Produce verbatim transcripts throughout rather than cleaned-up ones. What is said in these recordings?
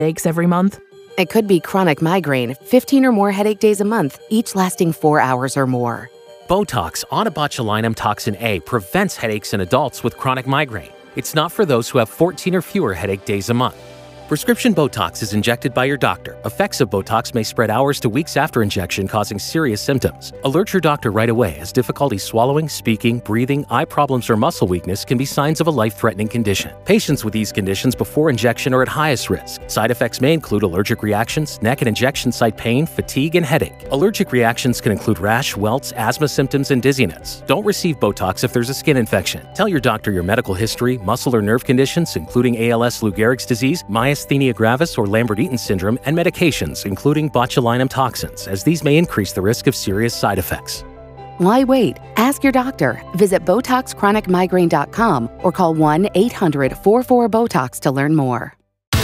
headaches every month? It could be chronic migraine, fifteen or more headache days a month, each lasting four hours or more. Botox, onabotulinum toxin A, prevents headaches in adults with chronic migraine. It's not for those who have fourteen or fewer headache days a month. Prescription Botox is injected by your doctor. Effects of Botox may spread hours to weeks after injection, causing serious symptoms. Alert your doctor right away, as difficulty swallowing, speaking, breathing, eye problems, or muscle weakness can be signs of a life-threatening condition. Patients with these conditions before injection are at highest risk. Side effects may include allergic reactions, neck and injection site pain, fatigue, and headache. Allergic reactions can include rash, welts, asthma symptoms, and dizziness. Don't receive Botox if there's a skin infection. Tell your doctor your medical history, muscle or nerve conditions, including A L S, Lou Gehrig's disease, myasthenia gravis or Lambert-Eaton syndrome, and medications, including botulinum toxins, as these may increase the risk of serious side effects. Why wait? Ask your doctor. Visit Botox Chronic Migraine dot com or call one eight hundred four four BOTOX to learn more.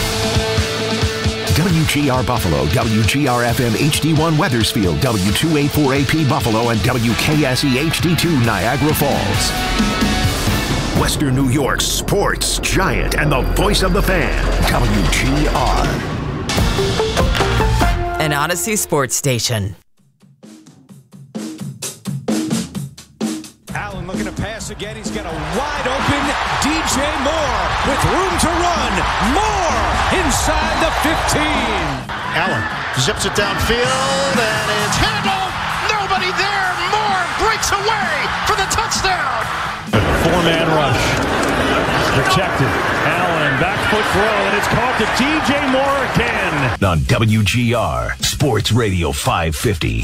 W G R Buffalo, W G R F M H D one Weathersfield, W two eighty-four A P Buffalo, and W K S E H D two Niagara Falls. Western New York's sports giant and the voice of the fan, W G R. An Odyssey sports station. Allen looking to pass again. He's got a wide open D J Moore with room to run. Moore inside the fifteen. Allen zips it downfield and it's handled. Nobody there. Moore breaks away for the touchdown. Four-man rush. Protected. Allen, back foot throw, and it's caught to D J Moore again. On W G R, Sports Radio five fifty.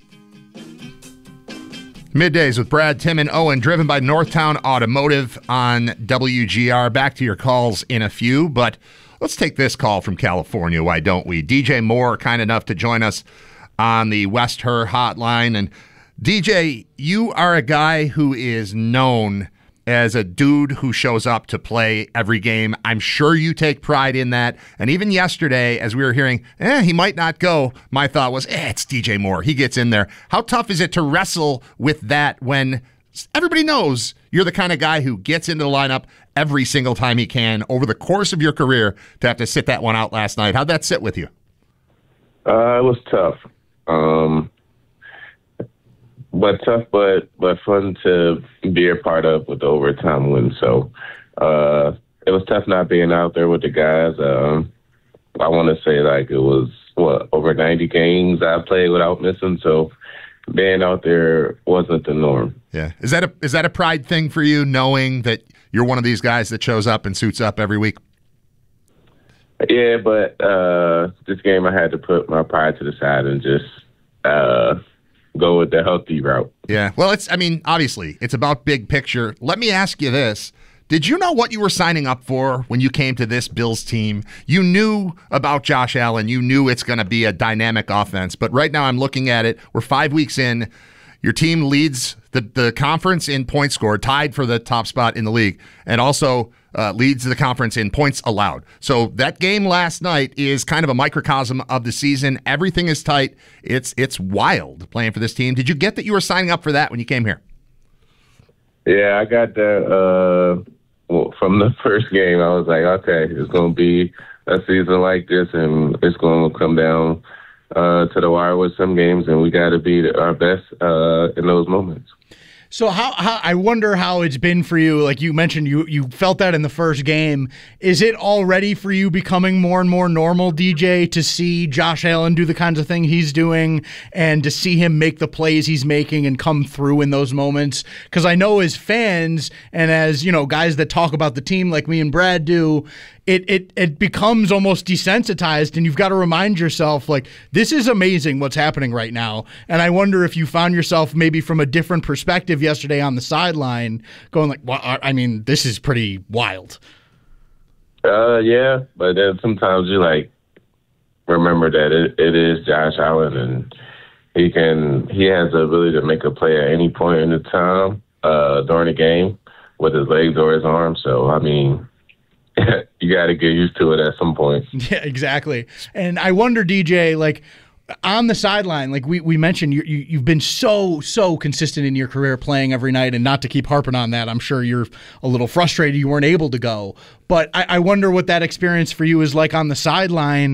Middays with Brad, Tim, and Owen, driven by Northtown Automotive on W G R. Back to your calls in a few, but let's take this call from California, why don't we? D J Moore, kind enough to join us on the West Her hotline. And D J, you are a guy who is known as a dude who shows up to play every game. I'm sure you take pride in that. And even yesterday, as we were hearing, eh, he might not go, my thought was, eh, it's D J Moore. He gets in there. How tough is it to wrestle with that when everybody knows you're the kind of guy who gets into the lineup every single time he can over the course of your career to have to sit that one out last night? How'd that sit with you? Uh, it was tough. Um, But tough, but but fun to be a part of with the overtime win. So uh, it was tough not being out there with the guys. Um, I want to say like it was what over ninety games I played without missing. So being out there wasn't the norm. Yeah, is that a is that a pride thing for you, knowing that you're one of these guys that shows up and suits up every week? Yeah, but uh, this game I had to put my pride to the side and just. Uh, go with the healthy route. Yeah. Well, it's, I mean, obviously, it's about big picture. Let me ask you this. Did you know what you were signing up for when you came to this Bills team? You knew about Josh Allen. You knew it's going to be a dynamic offense. But right now I'm looking at it. We're five weeks in. Your team leads the, the conference in points scored, tied for the top spot in the league, and also uh, leads the conference in points allowed. So that game last night is kind of a microcosm of the season. Everything is tight. It's it's wild playing for this team. Did you get that you were signing up for that when you came here? Yeah, I got that uh, well, from the first game. I was like, okay, it's going to be a season like this, and it's going to come down uh, to the wire with some games, and we got to be our best uh, in those moments. So how, how I wonder how it's been for you. Like you mentioned, you you felt that in the first game. Is it already for you becoming more and more normal, D J, to see Josh Allen do the kinds of thing he's doing and to see him make the plays he's making and come through in those moments? Because I know as fans and as, you know, guys that talk about the team like me and Brad do, It, it it becomes almost desensitized, and you've got to remind yourself, like, this is amazing what's happening right now. And I wonder if you found yourself maybe from a different perspective yesterday on the sideline going like, well, I mean, this is pretty wild. Uh, yeah, but then sometimes you, like, remember that it, it is Josh Allen, and he can he has the ability to make a play at any point in the time uh, during the game with his legs or his arms. So, I mean, you got to get used to it at some point. Yeah, exactly. And I wonder, D J, like, on the sideline, like we, we mentioned, you, you, you've been so, so consistent in your career playing every night, and not to keep harping on that, I'm sure you're a little frustrated you weren't able to go. But I, I wonder what that experience for you is like on the sideline